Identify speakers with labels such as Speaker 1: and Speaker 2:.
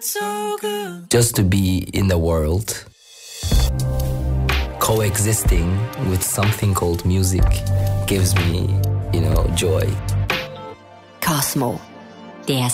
Speaker 1: So good.
Speaker 2: Just to be in the world, coexisting with something called music gives me, joy.
Speaker 3: Cosmo, der